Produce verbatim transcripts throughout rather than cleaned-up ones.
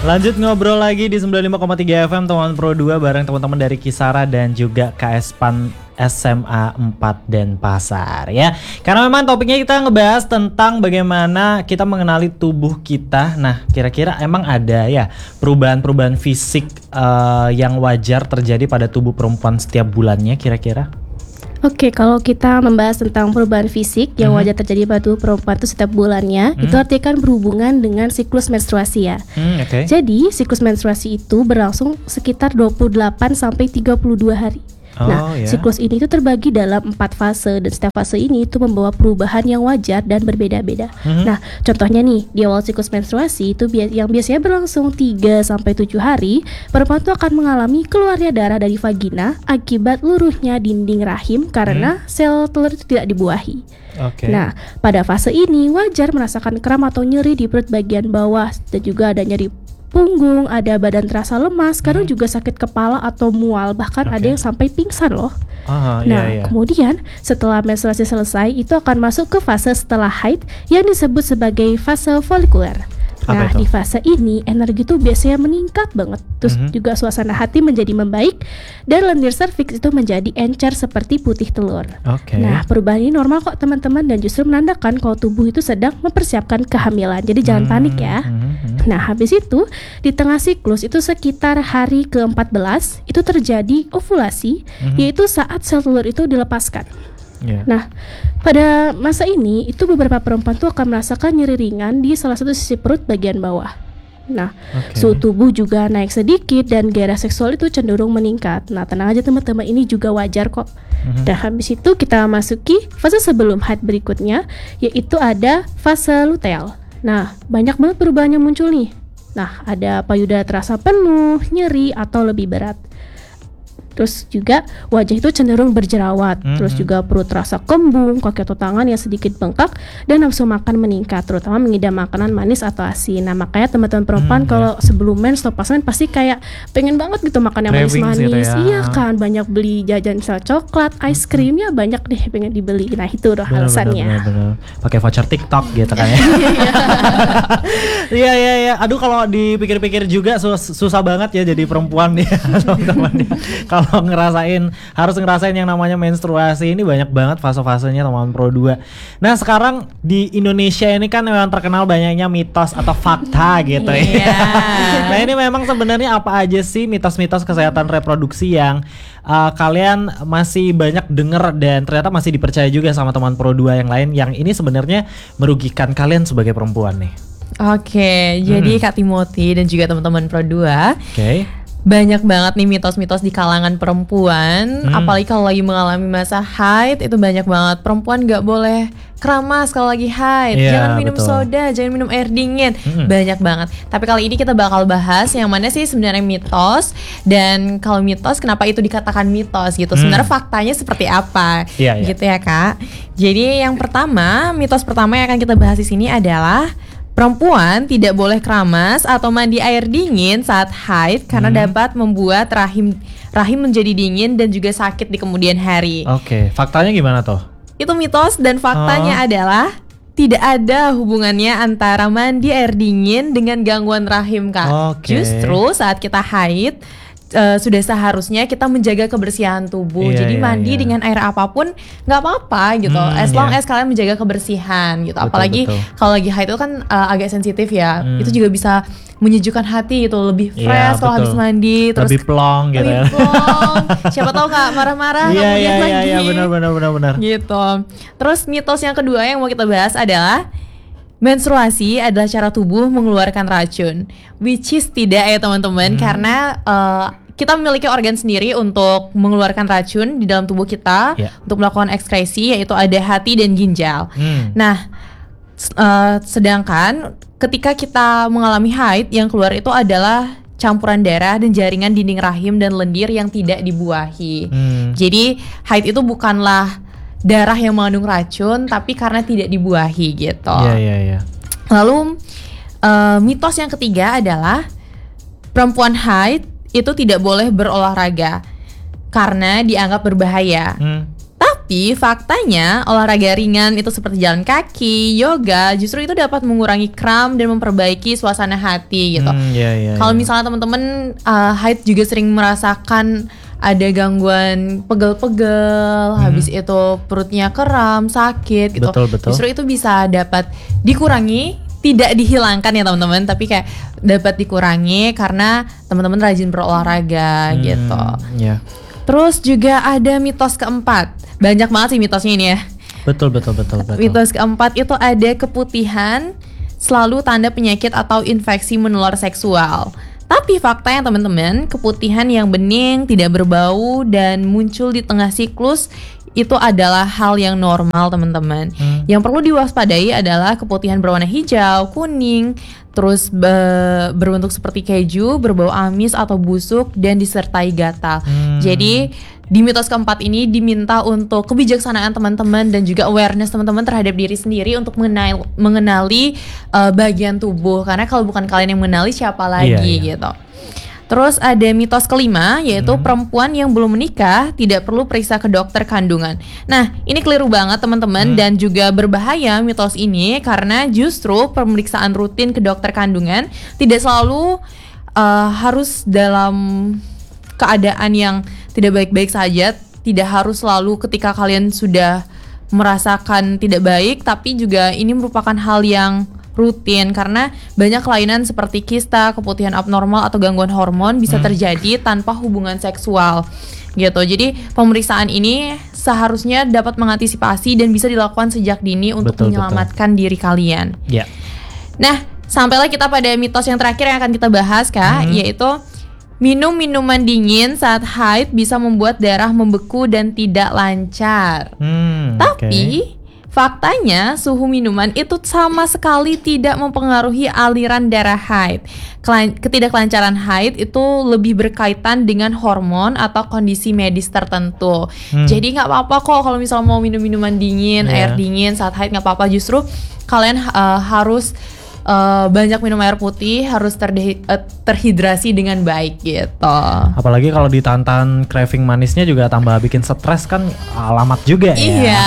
Lanjut ngobrol lagi di sembilan puluh lima koma tiga F M Teman Pro dua bareng teman-teman dari Kisara dan juga K S P A N S M A empat Denpasar ya. Karena memang topiknya kita ngebahas tentang bagaimana kita mengenali tubuh kita. Nah, kira-kira emang ada ya perubahan-perubahan fisik uh, yang wajar terjadi pada tubuh perempuan setiap bulannya kira-kira? Oke, kalau kita membahas tentang perubahan fisik yang mm-hmm. wajar terjadi pada tubuh perempuan itu setiap bulannya, mm-hmm. itu artinya kan berhubungan dengan siklus menstruasi ya. Mm, okay. Jadi, siklus menstruasi itu berlangsung sekitar dua puluh delapan sampai tiga puluh dua hari. Oh, nah, yeah. siklus ini itu terbagi dalam empat fase dan setiap fase ini itu membawa perubahan yang wajar dan berbeda-beda. Mm-hmm. Nah, contohnya nih, di awal siklus menstruasi itu bi- yang biasanya berlangsung tiga sampai tujuh hari, perempuan itu akan mengalami keluarnya darah dari vagina akibat luruhnya dinding rahim karena mm. sel telur itu tidak dibuahi. Okay. Nah, pada fase ini wajar merasakan kram atau nyeri di perut bagian bawah dan juga ada nyeri punggung, ada badan terasa lemas, kadang hmm. juga sakit kepala atau mual, bahkan okay. ada yang sampai pingsan loh. Aha, nah, iya, iya. kemudian setelah menstruasi selesai, itu akan masuk ke fase setelah haid yang disebut sebagai fase folikuler. Nah, di fase ini energi tuh biasanya meningkat banget. Terus mm-hmm. juga suasana hati menjadi membaik dan lendir serviks itu menjadi encer seperti putih telur. Okay. Nah, perubahan ini normal kok teman-teman dan justru menandakan kalau tubuh itu sedang mempersiapkan kehamilan. Jadi jangan mm-hmm. panik ya. Mm-hmm. Nah, habis itu di tengah siklus itu sekitar hari ke empat belas itu terjadi ovulasi, mm-hmm. yaitu saat sel telur itu dilepaskan. Yeah. Nah, pada masa ini itu beberapa perempuan tuh akan merasakan nyeri ringan di salah satu sisi perut bagian bawah. Nah, okay. suhu tubuh juga naik sedikit dan gairah seksual itu cenderung meningkat. Nah, tenang aja teman-teman, ini juga wajar kok. Mm-hmm. Dan habis itu kita masuki fase sebelum haid berikutnya, yaitu ada fase luteal. Nah, banyak banget perubahan yang muncul nih. Nah, ada payudara terasa penuh, nyeri atau lebih berat. Terus juga wajah itu cenderung berjerawat, mm-hmm. terus juga perut terasa kembung, kaki atau tangan yang sedikit bengkak, dan nafsu makan meningkat, terutama mengidam makanan manis atau asin. Nah, makanya teman-teman perempuan mm, kalau yeah. sebelum mens atau pas mens pasti kayak pengen banget gitu makan yang manis-manis. Ya. Iya kan, banyak beli jajan misal coklat, ice cream, ya banyak deh pengen dibeli. Nah, itu udah bener, alasannya. Pakai voucher TikTok gitu kan ya. Iya iya iya. Aduh, kalau dipikir-pikir juga sus- susah banget ya jadi perempuan ya, teman-teman. Kalau Kalau ngerasain harus ngerasain yang namanya menstruasi ini banyak banget fase-fasenya teman Pro dua. Nah, sekarang di Indonesia ini kan memang terkenal banyaknya mitos atau fakta gitu ya. Nah, ini memang sebenarnya apa aja sih mitos-mitos kesehatan reproduksi yang uh, kalian masih banyak dengar dan ternyata masih dipercaya juga sama teman Pro dua yang lain yang ini sebenarnya merugikan kalian sebagai perempuan nih. Oke, hmm. jadi Kak Timothy dan juga teman-teman Pro dua. Oke. Okay. Banyak banget nih mitos-mitos di kalangan perempuan, hmm. apalagi kalau lagi mengalami masa haid itu banyak banget. Perempuan gak boleh keramas kalau lagi haid, yeah, jangan minum betul. soda, jangan minum air dingin, hmm. banyak banget. Tapi kali ini kita bakal bahas yang mana sih sebenarnya mitos, dan kalau mitos kenapa itu dikatakan mitos gitu, hmm. sebenarnya faktanya seperti apa, yeah, yeah. gitu ya Kak. Jadi yang pertama, mitos pertama yang akan kita bahas di sini adalah perempuan tidak boleh keramas atau mandi air dingin saat haid karena hmm. dapat membuat rahim rahim menjadi dingin dan juga sakit di kemudian hari. Oke, faktanya gimana tuh? Itu mitos dan faktanya oh. adalah tidak ada hubungannya antara mandi air dingin dengan gangguan rahim, Kak. Okay. Justru saat kita haid Uh, sudah seharusnya kita menjaga kebersihan tubuh. Iya, Jadi iya, mandi iya. dengan air apapun nggak apa-apa gitu. Hmm, as long iya. as kalian menjaga kebersihan gitu. Betul, Apalagi kalau lagi haid itu kan uh, agak sensitif ya. Hmm. Itu juga bisa menyejukkan hati gitu, lebih fresh iya, kalau habis mandi, terus lebih plong gitu. Lebih plong. Siapa tahu Kak marah-marah Iya iya lagi. iya iya benar benar benar benar. Gitu. Terus mitos yang kedua yang mau kita bahas adalah menstruasi adalah cara tubuh mengeluarkan racun, which is tidak ya teman-teman, hmm. karena uh, kita memiliki organ sendiri untuk mengeluarkan racun di dalam tubuh kita, yeah. untuk melakukan ekskresi, yaitu ada hati dan ginjal. Hmm. Nah, uh, sedangkan ketika kita mengalami haid, yang keluar itu adalah campuran darah dan jaringan dinding rahim dan lendir yang tidak dibuahi. Hmm. Jadi haid itu bukanlah darah yang mengandung racun, tapi karena tidak dibuahi gitu. Iya iya iya. Lalu uh, mitos yang ketiga adalah perempuan haid itu tidak boleh berolahraga karena dianggap berbahaya. Hmm. Tapi Tapi faktanya olahraga ringan itu seperti jalan kaki, yoga justru itu dapat mengurangi kram dan memperbaiki suasana hati gitu. Hmm, yeah, yeah, Kalau yeah. misalnya teman-teman uh, haid juga sering merasakan ada gangguan pegel-pegel, hmm. habis itu perutnya kram, sakit gitu. Betul, betul. Justru itu bisa dapat dikurangi, tidak dihilangkan ya teman-teman, tapi kayak dapat dikurangi karena teman-teman rajin berolahraga hmm, gitu. Yeah. Terus juga ada mitos keempat. Banyak banget sih mitosnya ini ya. Betul, betul, betul, betul. Mitos keempat itu ada keputihan selalu tanda penyakit atau infeksi menular seksual. Tapi faktanya teman-teman, keputihan yang bening, tidak berbau, dan muncul di tengah siklus itu adalah hal yang normal teman-teman. Hmm. Yang perlu diwaspadai adalah keputihan berwarna hijau, kuning, terus be- berbentuk seperti keju, berbau amis atau busuk, dan disertai gatal. Hmm. Jadi di mitos keempat ini diminta untuk kebijaksanaan teman-teman dan juga awareness teman-teman terhadap diri sendiri untuk mengenali, mengenali uh, bagian tubuh. Karena kalau bukan kalian yang mengenali, siapa lagi iya, iya. gitu. Terus ada mitos kelima, yaitu hmm. perempuan yang belum menikah tidak perlu periksa ke dokter kandungan. Nah, ini keliru banget teman-teman, hmm. dan juga berbahaya mitos ini karena justru pemeriksaan rutin ke dokter kandungan tidak selalu uh, harus dalam keadaan yang tidak baik-baik saja. Tidak harus selalu ketika kalian sudah merasakan tidak baik, tapi juga ini merupakan hal yang rutin karena banyak kelainan seperti kista, keputihan abnormal atau gangguan hormon bisa hmm. terjadi tanpa hubungan seksual gitu. Jadi pemeriksaan ini seharusnya dapat mengantisipasi dan bisa dilakukan sejak dini untuk betul, menyelamatkan betul. diri kalian. Yeah. Nah, sampailah kita pada mitos yang terakhir yang akan kita bahas Kak, hmm. yaitu minum minuman dingin saat haid bisa membuat darah membeku dan tidak lancar. Hmm, Tapi okay. faktanya suhu minuman itu sama sekali tidak mempengaruhi aliran darah haid. Ketidaklancaran haid itu lebih berkaitan dengan hormon atau kondisi medis tertentu. Hmm. Jadi nggak apa-apa kok kalau misalnya mau minum minuman dingin, yeah. air dingin saat haid nggak apa-apa. Justru kalian uh, harus Uh, banyak minum air putih, harus terde- uh, terhidrasi dengan baik gitu. Apalagi kalau ditantang craving manisnya juga tambah bikin stres kan, alamat juga ya. Iya.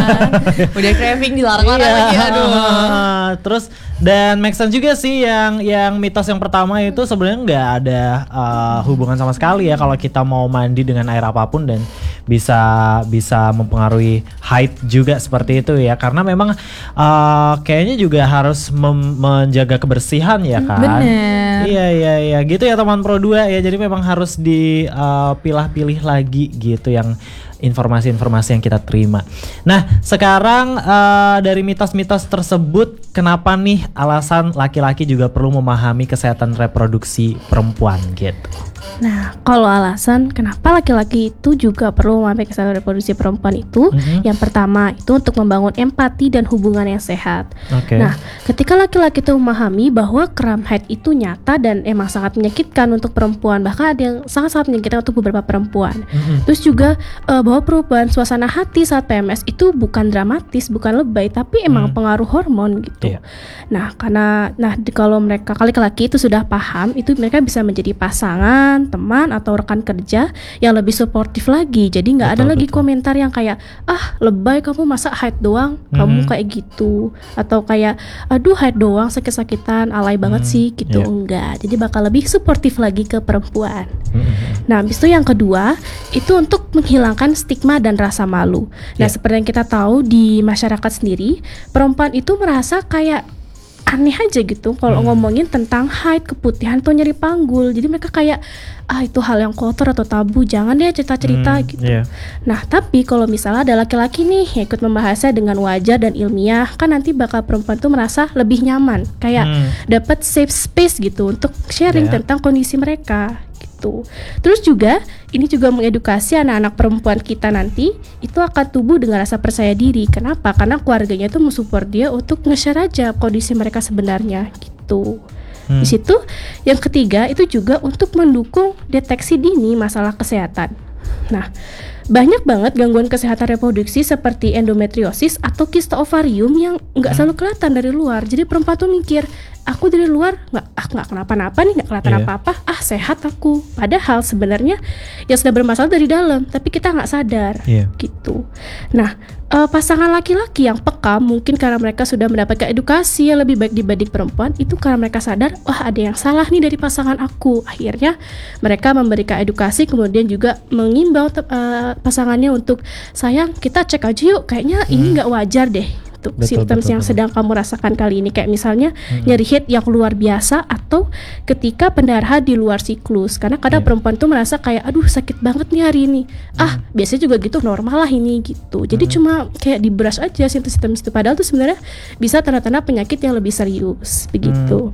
Udah craving dilarang-larang iya. lagi, aduh. Terus dan make sense juga sih yang yang mitos yang pertama itu sebenarnya nggak ada uh, hubungan sama sekali ya kalau kita mau mandi dengan air apapun dan bisa bisa mempengaruhi haid juga seperti itu ya, karena memang uh, kayaknya juga harus mem- menjaga kebersihan ya kan. Bener. Iya iya iya gitu ya teman Pro dua ya. Jadi memang harus dipilah-pilih uh, lagi gitu yang informasi-informasi yang kita terima. Nah, sekarang uh, dari mitos-mitos tersebut, kenapa nih alasan laki-laki juga perlu memahami kesehatan reproduksi perempuan gitu? Nah, kalau alasan kenapa laki-laki itu juga perlu memahami kesehatan reproduksi perempuan itu, mm-hmm. yang pertama itu untuk membangun empati dan hubungan yang sehat. Okay. Nah, ketika laki-laki itu memahami bahwa kram haid itu nyata dan emang sangat menyakitkan untuk perempuan, bahkan ada yang sangat-sangat menyakitkan untuk beberapa perempuan. Mm-hmm. Terus juga uh, bahwa perubahan suasana hati saat P M S itu bukan dramatis, bukan lebay, tapi emang mm. pengaruh hormon gitu. Yeah. Nah, karena nah di, kalau mereka laki-laki itu sudah paham, itu mereka bisa menjadi pasangan, teman atau rekan kerja yang lebih suportif lagi. Jadi nggak ada lagi betul. komentar yang kayak ah lebay kamu masa haid doang, mm-hmm. kamu kayak gitu, atau kayak aduh haid doang sakit-sakitan, alay banget mm, sih gitu. Yeah. Enggak. Jadi bakal lebih suportif lagi ke perempuan. Mm-hmm. Nah, habis itu yang kedua itu untuk menghilangkan stigma dan rasa malu. Nah, yeah. seperti yang kita tahu di masyarakat sendiri, perempuan itu merasa kayak aneh aja gitu kalau hmm. ngomongin tentang haid, keputihan atau nyeri panggul. Jadi mereka kayak ah itu hal yang kotor atau tabu, jangan deh cerita-cerita hmm, gitu. Yeah. Nah, tapi kalau misalnya ada laki-laki nih yang ikut membahasnya dengan wajar dan ilmiah, kan nanti bakal perempuan tuh merasa lebih nyaman, kayak hmm. dapat safe space gitu untuk sharing yeah. tentang kondisi mereka. Gitu. Terus juga ini juga mengedukasi anak-anak perempuan kita nanti itu akan tumbuh dengan rasa percaya diri. Kenapa? Karena keluarganya tuh mensupport dia untuk nge-share aja kondisi mereka sebenarnya gitu. Hmm. Di situ yang ketiga itu juga untuk mendukung deteksi dini masalah kesehatan. Nah, banyak banget gangguan kesehatan reproduksi seperti endometriosis atau kista ovarium yang nggak hmm. selalu kelihatan dari luar. Jadi perempuan tuh mikir, aku dari luar nggak ah nggak kenapa-napa nih, nggak kelihatan Iya. apa-apa, ah sehat aku. Padahal sebenarnya yang sudah bermasalah dari dalam, tapi kita nggak sadar Iya. gitu. Nah, uh, pasangan laki-laki yang peka mungkin karena mereka sudah mendapatkan edukasi yang lebih baik dibanding perempuan, itu karena mereka sadar, wah ada yang salah nih dari pasangan aku. Akhirnya mereka memberikan edukasi, kemudian juga mengimbau uh, pasangannya untuk, sayang kita cek aja yuk, kayaknya hmm. ini nggak wajar deh. Tuh, Betul, simptoms betul, yang betul. sedang kamu rasakan kali ini, kayak misalnya Hmm. nyeri head yang luar biasa, atau ketika pendarahan di luar siklus. Karena kadang Yeah. perempuan tuh merasa kayak aduh sakit banget nih hari ini. Ah, biasanya juga gitu, normal lah ini gitu. Jadi Hmm. cuma kayak di brush aja simptom-simptom itu, padahal tuh sebenarnya bisa tanda-tanda penyakit yang lebih serius begitu.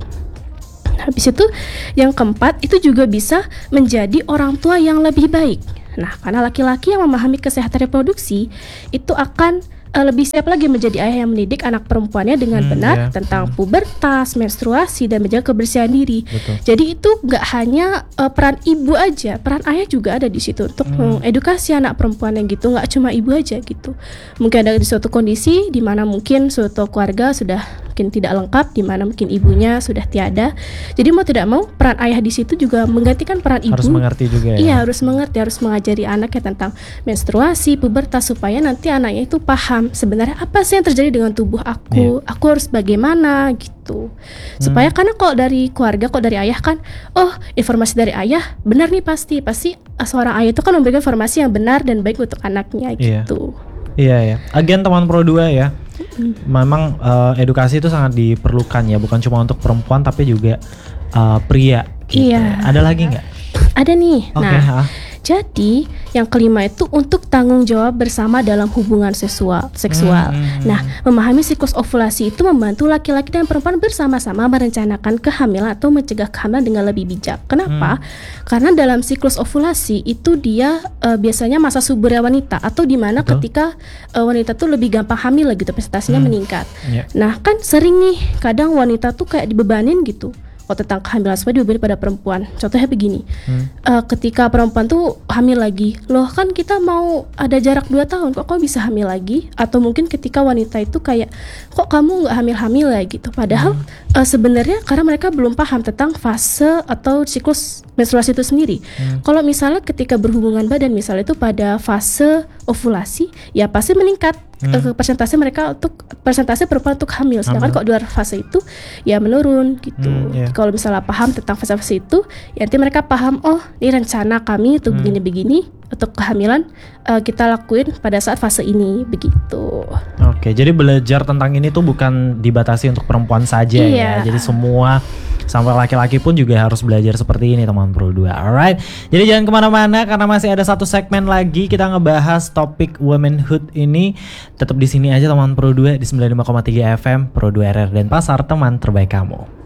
Habis itu yang keempat, itu juga bisa menjadi orang tua yang lebih baik. Nah, karena laki-laki yang memahami kesehatan reproduksi itu akan uh, lebih siap lagi menjadi ayah yang mendidik anak perempuannya dengan Hmm, benar iya. tentang pubertas, menstruasi, dan menjaga kebersihan diri. Betul. Jadi itu nggak hanya uh, peran ibu aja, peran ayah juga ada di situ untuk Hmm. mengedukasi anak perempuan yang gitu. Nggak cuma ibu aja gitu. Mungkin ada di suatu kondisi di mana mungkin suatu keluarga sudah mungkin tidak lengkap, di mana mungkin ibunya sudah tiada. Jadi mau tidak mau peran ayah di situ juga menggantikan peran ibu. Harus mengerti juga ya. Iya, harus mengerti, harus mengajari anaknya tentang menstruasi, pubertas, supaya nanti anaknya itu paham sebenarnya apa sih yang terjadi dengan tubuh aku, aku harus bagaimana gitu. Supaya karena kok dari keluarga, kok dari ayah kan, oh informasi dari ayah benar nih, pasti pasti seorang ayah itu kan memberikan informasi yang benar dan baik untuk anaknya Iya. gitu. Iya ya. Again teman Pro dua ya. Memang uh, edukasi itu sangat diperlukan ya, bukan cuma untuk perempuan tapi juga uh, pria. Gitu. Iya. Ada lagi nggak? Ada nih. Oke. Nah, ah. jadi yang kelima itu untuk tanggung jawab bersama dalam hubungan seksual. seksual. Hmm. Nah, memahami siklus ovulasi itu membantu laki-laki dan perempuan bersama-sama merencanakan kehamilan atau mencegah kehamilan dengan lebih bijak. Kenapa? Karena dalam siklus ovulasi itu dia uh, biasanya masa suburnya wanita, atau di mana Betul. ketika uh, wanita tuh lebih gampang hamil gitu, presentasinya Hmm. meningkat. Iya. Nah, kan sering nih kadang wanita tuh kayak dibebanin gitu. Kalau tentang kehamilan semua dibebanin pada perempuan. Contohnya begini, Hmm. uh, ketika perempuan tuh hamil lagi, loh kan kita mau ada jarak dua tahun, kok kau bisa hamil lagi? Atau mungkin ketika wanita itu kayak, kok kamu nggak hamil-hamil ya gitu. Padahal Hmm. uh, sebenarnya karena mereka belum paham tentang fase atau siklus menstruasi itu sendiri. Hmm. Kalau misalnya ketika berhubungan badan, misalnya itu pada fase ovulasi, ya pasti meningkat Hmm. uh, persentase mereka untuk persentase perempuan untuk hamil. Sedangkan Hamil. kok di luar fase itu ya menurun gitu. Hmm, iya. Kalau misalnya paham tentang fase-fase itu, ya nanti mereka paham, oh ini rencana kami untuk Hmm. begini-begini untuk kehamilan uh, kita lakuin pada saat fase ini begitu. Oke, jadi belajar tentang ini tuh bukan dibatasi untuk perempuan saja ya. Iya. Jadi semua sampai laki-laki pun juga harus belajar seperti ini teman Pro dua. Alright, jadi jangan kemana-mana karena masih ada satu segmen lagi kita ngebahas topik womanhood ini. Tetap di sini aja teman Pro dua di sembilan puluh lima koma tiga F M Pro dua R R Denpasar, teman terbaik kamu.